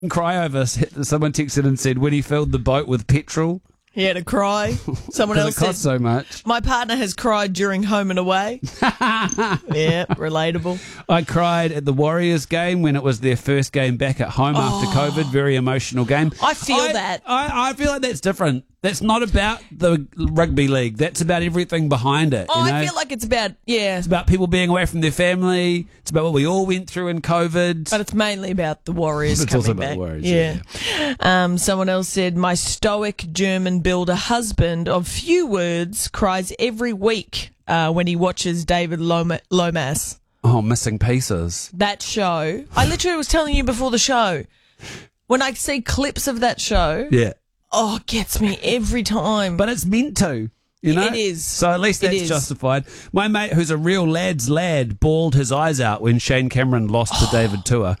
cry over. Someone texted and said when he filled the boat with petrol. He had to cry. Someone else It costs said, so much. my partner has cried during home and away. Yeah, relatable. I cried at the Warriors game when it was their first game back at home after COVID. Very emotional game. I feel that. I feel like that's different. That's not about the rugby league. That's about everything behind it. Oh, you know? I feel like it's about, It's about people being away from their family. It's about what we all went through in COVID. but it's mainly about the Warriors It's coming also about back. the Warriors, Someone else said, my stoic German builder husband of few words cries every week when he watches David Lomas. Oh, Missing Pieces. That show. I literally was telling you before the show. When I see clips of that show, Yeah. it gets me every time. But it's meant to. You know? It is. So at least It that's is. justified. My mate, who's a real lad's lad, bawled his eyes out when Shane Cameron lost to David Tua.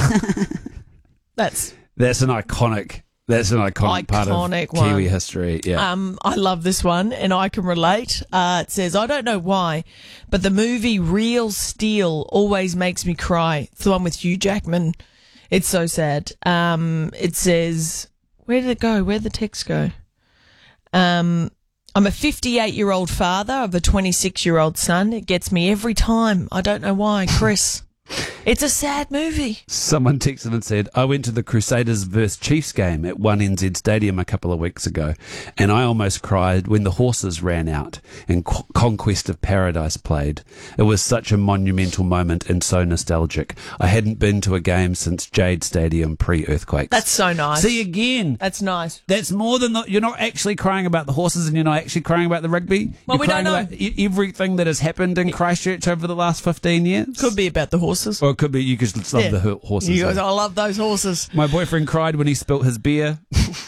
That's That's an iconic part of Iconic Kiwi one. history. Yeah. I love this one, and I can relate. It says, I don't know why, but the movie Real Steel always makes me cry. It's the one with Hugh Jackman. It's so sad. It says, where did it go? Where'd the text go? I'm a 58-year-old father of a 26-year-old son. It gets me every time. I don't know why. Chris. It's a sad movie. Someone texted and said, I went to the Crusaders vs Chiefs game at 1NZ Stadium a couple of weeks ago, and I almost cried when the horses ran out and Conquest of Paradise played. It was such a monumental moment and so nostalgic. I hadn't been to a game since Jade Stadium pre-earthquakes. That's so nice. See, again, That's nice. that's more than you're not actually crying about the horses and you're not actually crying about the rugby. Well, You're we don't crying know. about everything that has happened in Christchurch over the last 15 years. Could be about the horses. Or it could be you just love the horses. You guys, eh? I love those horses. My boyfriend cried when he spilt his beer.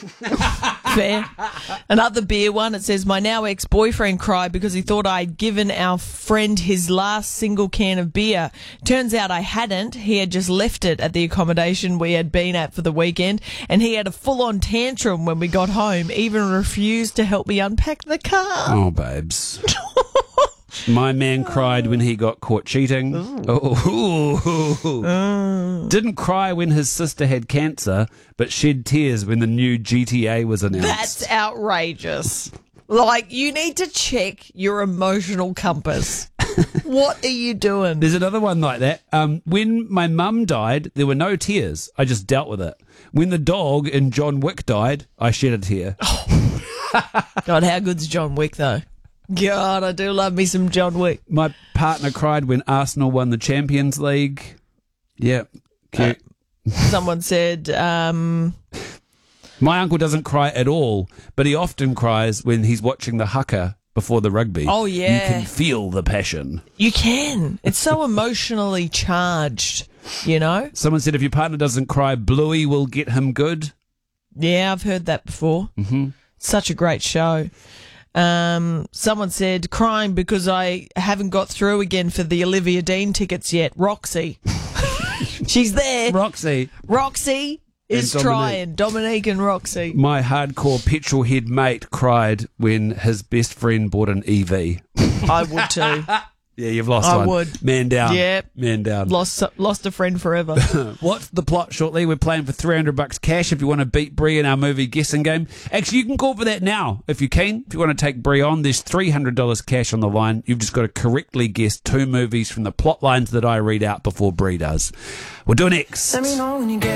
Fair. Another beer one. It says, my now ex-boyfriend cried because he thought I'd given our friend his last single can of beer. Turns out I hadn't. He had just left it at the accommodation we had been at for the weekend, and he had a full-on tantrum when we got home, even refused to help me unpack the car. Oh, babes. My man cried when he got caught cheating. Didn't cry when his sister had cancer, but shed tears when the new GTA was announced. That's outrageous. Like, you need to check your emotional compass. What are you doing? There's another one like that. When my mum died, there were no tears. I just dealt with it. When the dog in John Wick died, I shed a tear. God, how good's John Wick, though? God, I do love me some John Wick. My partner cried when Arsenal won the Champions League. Yeah, cute. Someone said, My uncle doesn't cry at all, but he often cries when he's watching the haka before the rugby. Oh, yeah. You can feel the passion. you can. It's so emotionally charged, you know? Someone said if your partner doesn't cry, Bluey will get him good. Yeah, I've heard that before. Mm-hmm. Such a great show. Someone said, crying because I haven't got through again for the Olivia Dean tickets yet. Roxy. She's there. Roxy. Roxy is And Dominique. trying. Dominique and Roxy. My hardcore petrol head mate cried when his best friend bought an EV. I would too. Yeah, you've lost I one. would. Man down. Yep. Man down. Lost a friend forever. What's the plot shortly? We're playing for $300 cash if you want to beat Brie in our movie guessing game. Actually, you can call for that now if you're keen. If you want to take Brie on, there's $300 cash on the line. You've just got to correctly guess 2 movies from the plot lines that I read out before Brie does. We'll do next. Let me know when you get